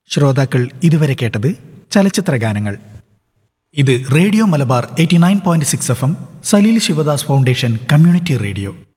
ശ്രോതാക്കൾ ഇതുവരെ കേട്ടത് ചലച്ചിത്ര ഗാനങ്ങൾ. ഇത് radio Malabar 89.6 FM, Saleel Sivadas foundation community radio.